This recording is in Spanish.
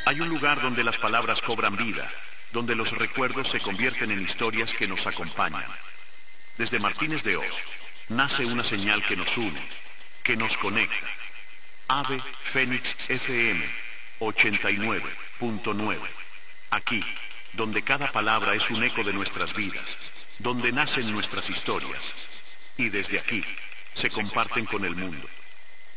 Hay un lugar donde las palabras cobran vida, donde los recuerdos se convierten en historias que nos acompañan. Desde Martínez de Oz, nace una señal que nos une, que nos conecta. Ave Fénix FM 89.9. Aquí, donde cada palabra es un eco de nuestras vidas, donde nacen nuestras historias. Y desde aquí, se comparten con el mundo.